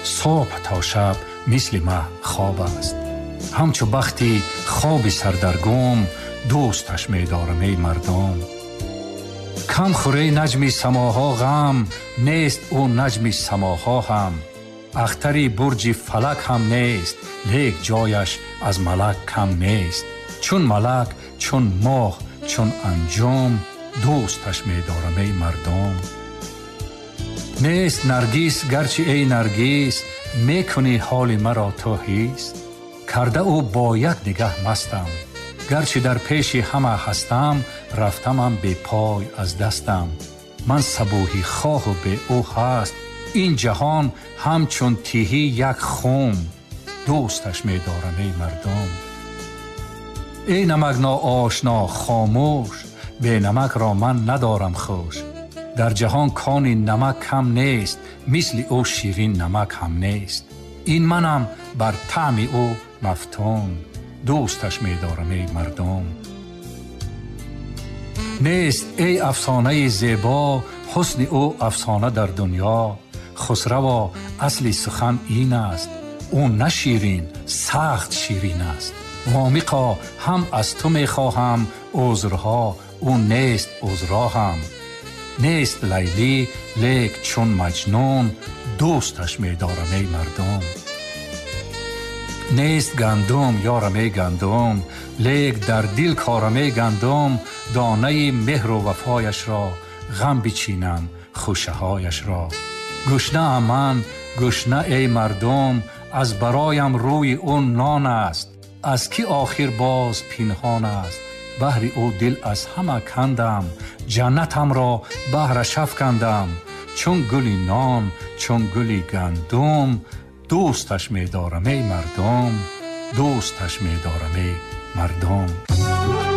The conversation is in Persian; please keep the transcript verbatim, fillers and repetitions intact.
صبح تا شب مثل مه خواب است. همچو بختی خواب سردرگم دوستش می دارم ای مردم. کم خوری نجمی سماها غم، نیست او نجمی سماها هم. اختری برج فلک هم نیست، لیک جایش از ملک کم نیست. چون ملک چون ماه چون انجام دوستش می دارم ای مردم. نیست نرگس گرچه ای نرگس می کنی حال مرا تو هیست. کرده او با یک نگه مستم، گرچه در پیش همه هستم رفتمم به پای از دستم. من صبوحی خواه و به او هست، این جهان همچون تیهی یک خم دوستش می دارم ای مردم. ای نمک ناآشنا خاموش، به نمک را من ندارم خوش. در جهان کان نمک هم نیست، مثل او شیرین نمک هم نیست. این منم بر طعم او مفتون، دوستش می دارم ای مردم. نیست ای افسانه زیبا، حسن او افسانه در دنیا. خسروا اصل سخن این است، او نه شیرین سخت شیرین است. وامقا هم از تو می خواهم عذرها، او نیست عذرا هم. نیست لیلی لیک چون مجنون دوستش می دارم ای مردم. نیست گندم یارم ای گندم، لیک در دل کارم ای گندم. دانه مهر و وفایش را غم بچینم خوشه هایش را. گشنه من گشنه ای مردم، از برایم روی اون نان است. از کی آخر باز پنهان است، بهر او دل از همه کندم. جنتم را بهرش افکندم، چون گلی نان چون گلی گندم دوستش می دارم ای مردم. دوستش می دارم ای مردم.